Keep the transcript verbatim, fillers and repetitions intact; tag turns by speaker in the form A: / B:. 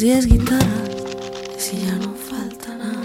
A: diez guitarras y si ya no falta nada.